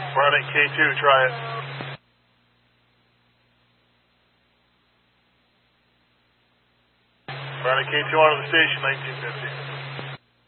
Running K2, try it. Running K2 onto the station, 1950.